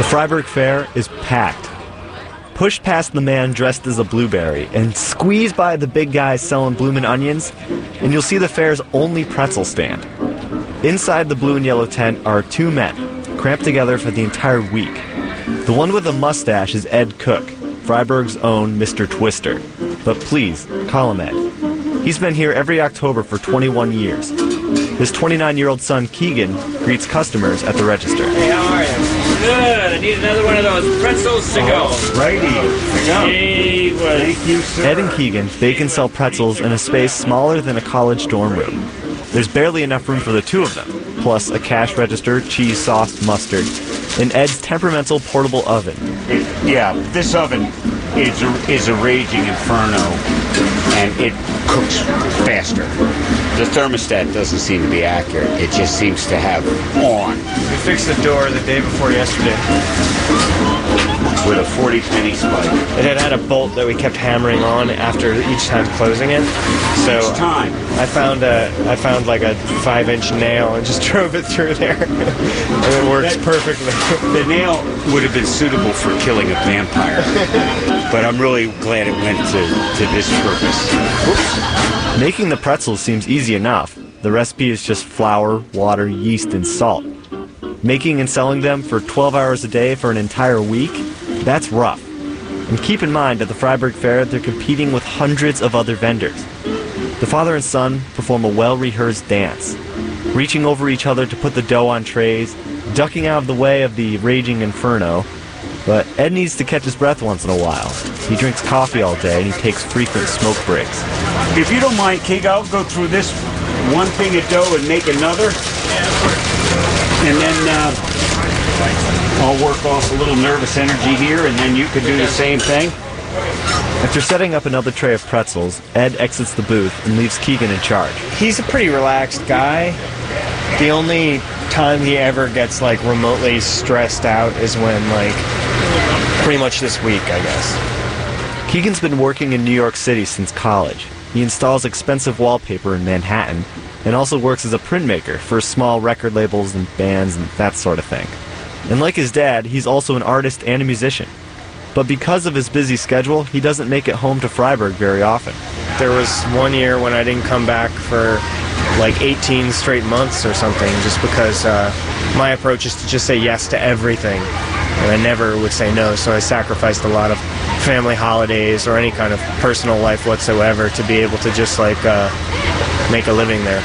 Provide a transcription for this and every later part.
The Freiburg Fair is packed. Push past the man dressed as a blueberry and squeeze by the big guys selling bloomin' onions, and you'll see the fair's only pretzel stand. Inside the blue and yellow tent are two men, cramped together for the entire week. The one with the mustache is Ed Cook, Freiburg's own Mr. Twister. But please, call him Ed. He's been here every October for 21 years. His 29-year-old son, Keegan, greets customers at the register. Hey, how are you? Good. I need another one of those pretzels to go. Righty. Hey, Thank you, sir. Ed and Keegan bake and sell pretzels in a space smaller than a college dorm room. There's barely enough room for the two of them, plus a cash register, cheese, sauce, mustard, and Ed's temperamental portable oven. Yeah, this oven is a raging inferno, and it cooks faster. The thermostat doesn't seem to be accurate. It just seems to have on. We fixed the door the day before yesterday. With a 40-penny spike. It had a bolt that we kept hammering on after each time closing it. So Each time. I found like a 5-inch nail and just drove it through there. And it works perfectly. The nail would have been suitable for killing a vampire. But I'm really glad it went to this purpose. Whoops. Making the pretzels seems easy enough. The recipe is just flour, water, yeast, and salt. Making and selling them for 12 hours a day for an entire week? That's rough. And keep in mind, at the Freiburg Fair, they're competing with hundreds of other vendors. The father and son perform a well-rehearsed dance, reaching over each other to put the dough on trays, ducking out of the way of the raging inferno. But Ed needs to catch his breath once in a while. He drinks coffee all day, and he takes frequent smoke breaks. If you don't mind, King, I'll go through this one thing of dough and make another. And then I'll work off a little nervous energy here, and then you could do the same thing. After setting up another tray of pretzels, Ed exits the booth and leaves Keegan in charge. He's a pretty relaxed guy. The only time he ever gets like remotely stressed out is when like pretty much this week, I guess. Keegan's been working in New York City since college. He installs expensive wallpaper in Manhattan and also works as a printmaker for small record labels and bands and that sort of thing. And like his dad, he's also an artist and a musician. But because of his busy schedule, he doesn't make it home to Freiburg very often. There was one year when I didn't come back for like 18 straight months or something, just because my approach is to just say yes to everything, and I never would say no, so I sacrificed a lot of family holidays or any kind of personal life whatsoever to be able to just like make a living there.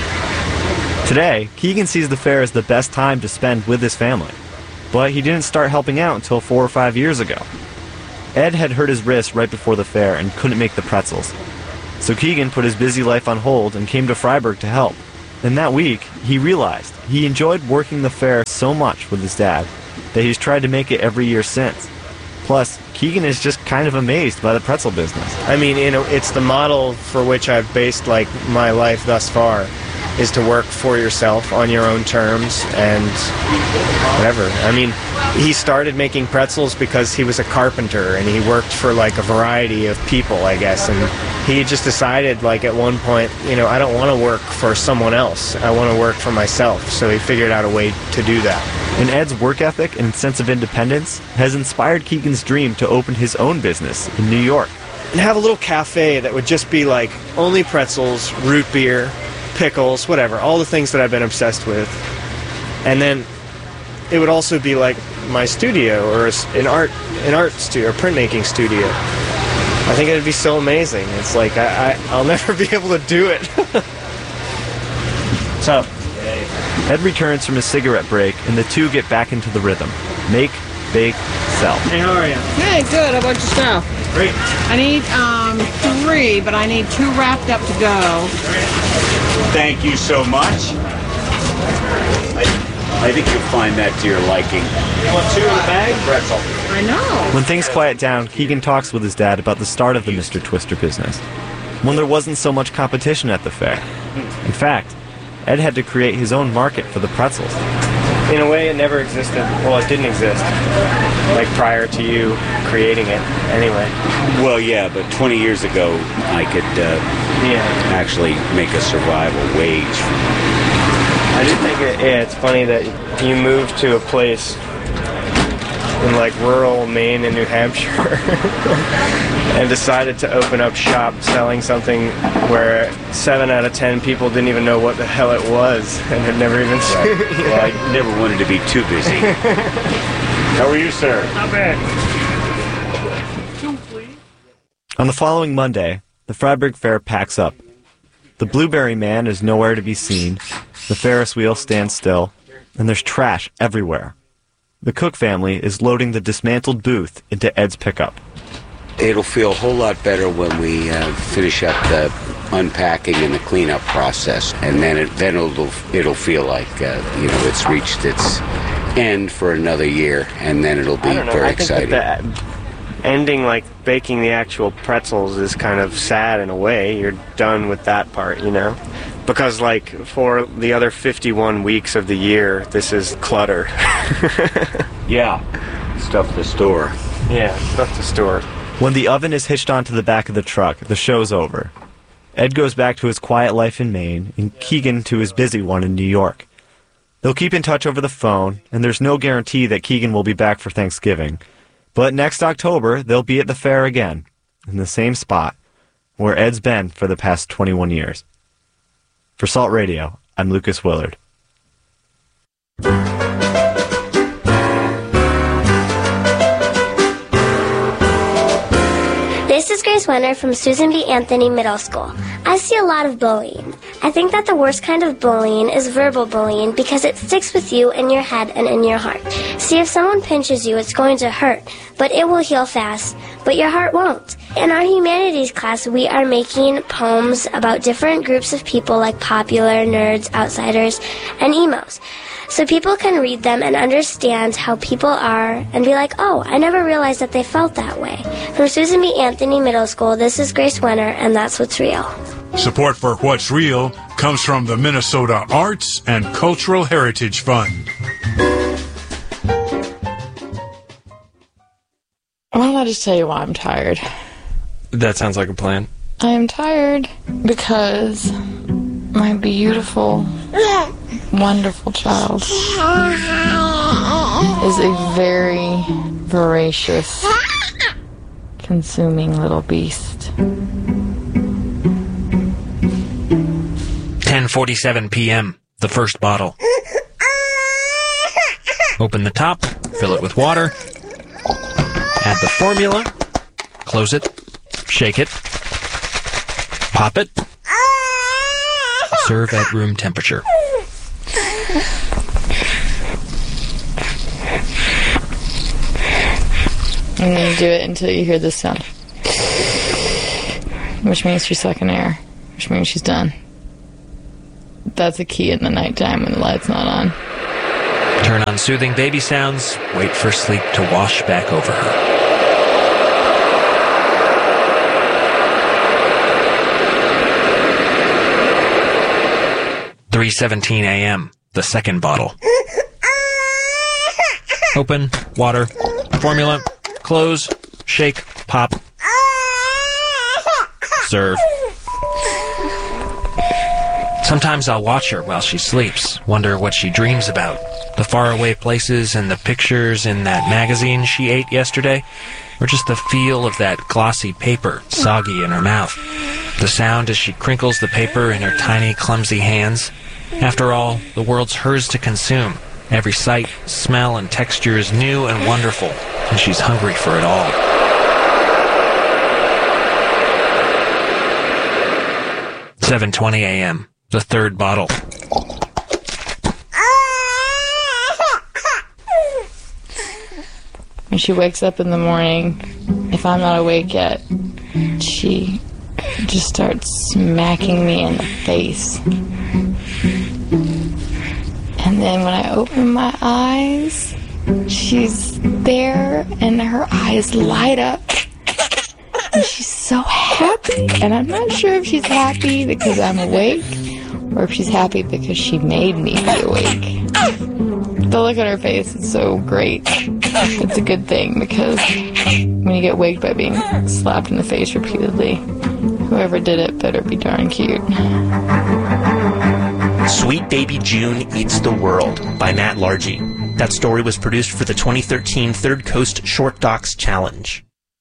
Today, Keegan sees the fair as the best time to spend with his family. But he didn't start helping out until 4 or 5 years ago. Ed had hurt his wrist right before the fair and couldn't make the pretzels. So Keegan put his busy life on hold and came to Freiburg to help. And that week, he realized he enjoyed working the fair so much with his dad that he's tried to make it every year since. Plus, Keegan is just kind of amazed by the pretzel business. I mean, you know, it's the model for which I've based like my life thus far, is to work for yourself on your own terms and whatever. I mean, he started making pretzels because he was a carpenter and he worked for like a variety of people, I guess, and he just decided like at one point, you know, I don't want to work for someone else. I want to work for myself. So he figured out a way to do that. And Ed's work ethic and sense of independence has inspired Keegan's dream to open his own business in New York. And have a little cafe that would just be like only pretzels, root beer, pickles, whatever, all the things that I've been obsessed with. And then it would also be like my studio or an art studio or printmaking studio. I think it'd be so amazing. It's like I'll never be able to do it. So Ed returns from his cigarette break and the two get back into the rhythm. Make, bake, sell. Hey, how are you? Hey, good. How about yourself? Great. I need 3, but I need 2 wrapped up to go. Thank you so much. I think you'll find that to your liking. You want 2 in the bag? Pretzel. I know. When things quiet down, Keegan talks with his dad about the start of the Mr. Twister business, when there wasn't so much competition at the fair. In fact, Ed had to create his own market for the pretzels. In a way, it never existed. Well, it didn't exist. Like prior to you creating it, anyway. Well, yeah, but 20 years ago, I could actually make a survival wage. I do think it's funny that you moved to a place in like rural Maine and New Hampshire and decided to open up shop selling something where 7 out of 10 people didn't even know what the hell it was and had never even seen it. Well, I never wanted to be too busy. How are you, sir? Not bad. On the following Monday, the Freiburg Fair packs up. The Blueberry Man is nowhere to be seen, the Ferris wheel stands still, and there's trash everywhere. The Cook family is loading the dismantled booth into Ed's pickup. It'll feel a whole lot better when we finish up the unpacking and the cleanup process, and then it'll feel like it's reached its end for another year, and then it'll be very exciting. That ending, like baking the actual pretzels, is kind of sad in a way. You're done with that part, because like for the other 51 weeks of the year, this is clutter. Yeah, stuff to store. Yeah, stuff to store. When the oven is hitched onto the back of the truck, the show's over. Ed goes back to his quiet life in Maine, and Keegan to his busy one in New York. They'll keep in touch over the phone, and there's no guarantee that Keegan will be back for Thanksgiving. But next October, they'll be at the fair again, in the same spot, where Ed's been for the past 21 years. For Salt Radio, I'm Lucas Willard. This is Grace Wenner from Susan B. Anthony Middle School. I see a lot of bullying. I think that the worst kind of bullying is verbal bullying because it sticks with you in your head and in your heart. See, if someone pinches you, it's going to hurt, but it will heal fast, but your heart won't. In our humanities class, we are making poems about different groups of people like popular, nerds, outsiders, and emos. So people can read them and understand how people are and be like, oh, I never realized that they felt that way. From Susan B. Anthony Middle School, this is Grace Wenner, and that's What's Real. Support for What's Real comes from the Minnesota Arts and Cultural Heritage Fund. Why don't I just tell you why I'm tired? That sounds like a plan. I am tired because my beautiful, wonderful child is a very voracious, consuming little beast. 10:47 p.m. The first bottle. Open the top, fill it with water, add the formula, close it, shake it, pop it, serve at room temperature. And then you do it until you hear this sound, which means she's sucking air, which means she's done. That's a key in the nighttime when the light's not on. Turn on soothing baby sounds, wait for sleep to wash back over her. 3:17 a.m. The second bottle. Open, water, formula, close, shake, pop, serve. Sometimes I'll watch her while she sleeps, wonder what she dreams about. The faraway places and the pictures in that magazine she ate yesterday, or just the feel of that glossy paper soggy in her mouth. The sound as she crinkles the paper in her tiny, clumsy hands. After all, the world's hers to consume. Every sight, smell, and texture is new and wonderful, and she's hungry for it all. "7:20 a.m. The third bottle. When she wakes up in the morning, if I'm not awake yet, she just starts smacking me in the face. And then when I open my eyes, she's there and her eyes light up. And she's so happy. And I'm not sure if she's happy because I'm awake or if she's happy because she made me be awake. The look on her face is so great. It's a good thing because when you get waked by being slapped in the face repeatedly, whoever did it better be darn cute. Sweet Baby June Eats the World by Matt Largy. That story was produced for the 2013 Third Coast Short Docs Challenge.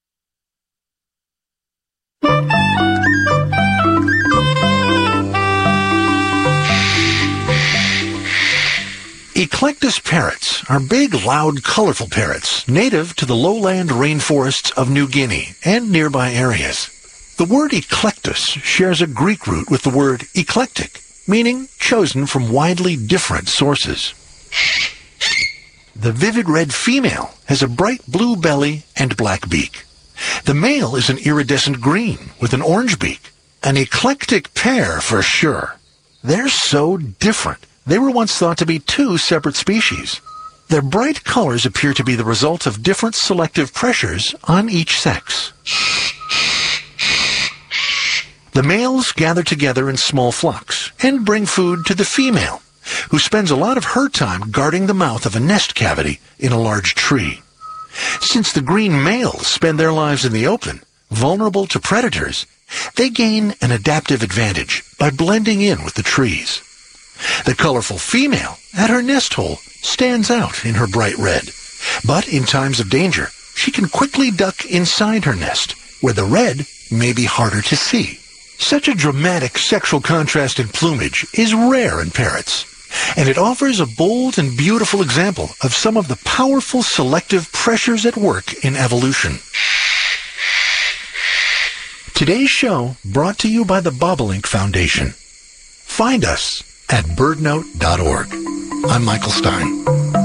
Eclectus parrots are big, loud, colorful parrots native to the lowland rainforests of New Guinea and nearby areas. The word eclectus shares a Greek root with the word eclectic, meaning chosen from widely different sources. The vivid red female has a bright blue belly and black beak. The male is an iridescent green with an orange beak. An eclectic pair for sure. They're so different. They were once thought to be two separate species. Their bright colors appear to be the result of different selective pressures on each sex. The males gather together in small flocks and bring food to the female, who spends a lot of her time guarding the mouth of a nest cavity in a large tree. Since the green males spend their lives in the open, vulnerable to predators, they gain an adaptive advantage by blending in with the trees. The colorful female at her nest hole stands out in her bright red, but in times of danger, she can quickly duck inside her nest, where the red may be harder to see. Such a dramatic sexual contrast in plumage is rare in parrots, and it offers a bold and beautiful example of some of the powerful selective pressures at work in evolution. Today's show brought to you by the Bobolink Foundation. Find us at birdnote.org. I'm Michael Stein.